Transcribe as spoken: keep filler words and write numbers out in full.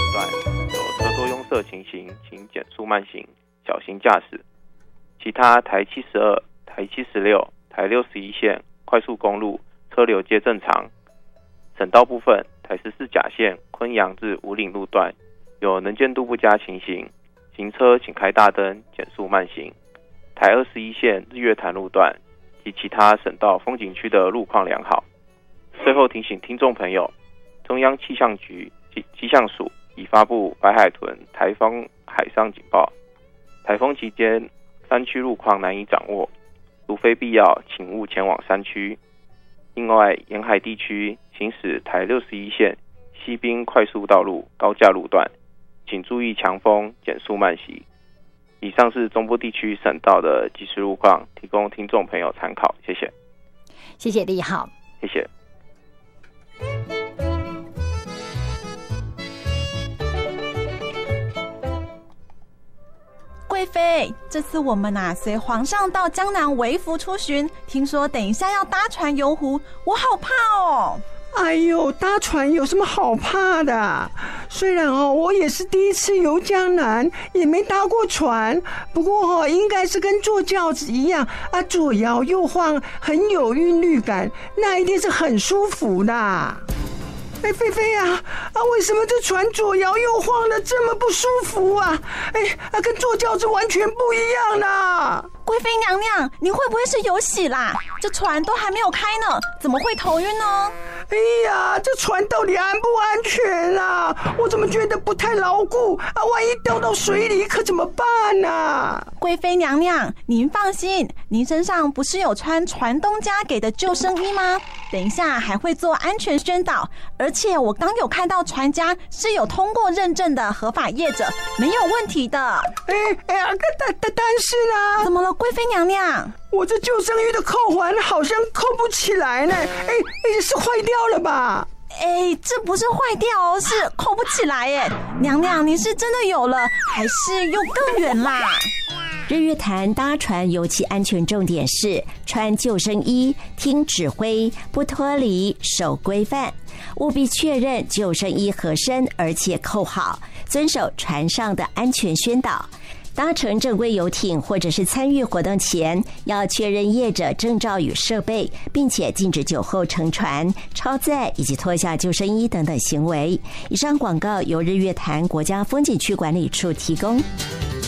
路段有车多拥塞情形，请减速慢行，小心驾驶。其他台七十二、台七十六、台六十一线快速公路车流皆正常。省道部分，台十四甲线昆阳至武岭路段有能见度不佳情形，行车请开大灯，减速慢行。台二十一线日月潭路段及其他省道风景区的路况良好。最后提醒听众朋友，中央气象局及气象署已发布白海豚台风海上警报，台风期间山区路况难以掌握，如非必要请勿前往山区。另外，沿海地区行驶台六十一线西滨快速道路高架路段，请注意强风，减速慢行。以上是中部地区省道的即时路况，提供听众朋友参考。谢谢。 谢谢立浩。 谢谢。 贵妃，这次我们啊随皇上到江南微服出巡，听说等一下要搭船游湖，我好怕哦。 哎呦，搭船有什么好怕的？虽然哦，我也是第一次游江南，也没搭过船，不过哦，应该是跟坐轿子一样啊，左摇右晃，很有韵律感，那一定是很舒服的。哎，菲菲啊，啊，为什么这船左摇右晃的这么不舒服啊？哎，啊，跟坐轿子完全不一样啦！ 贵妃娘娘，你会不会是有喜啦？这船都还没有开呢，怎么会头晕呢？ 哎呀，这船到底安不安全啊？我怎么觉得不太牢固啊？万一掉到水里可怎么办啊？ 贵妃娘娘，您放心，您身上不是有穿船东家给的救生衣吗？等一下还会做安全宣导，而且我刚有看到船家是有通过认证的合法业者，没有问题的。 哎哎呀，但但但是呢？ 怎么了，贵妃娘娘？ 我这救生衣的扣环好像扣不起来呢，哎哎，是坏掉了吧？ 哎，这不是坏掉哦，是扣不起来耶。娘娘，你是真的有了，还是又更远啦？ 日月潭搭船尤其安全重点是穿救生衣、听指挥、不脱离、守规范，务必确认救生衣合身而且扣好，遵守船上的安全宣导。搭乘正规游艇或者是参与活动前，要确认业者证照与设备，并且禁止酒后乘船、超载以及脱下救生衣等等行为。以上广告由日月潭国家风景区管理处提供。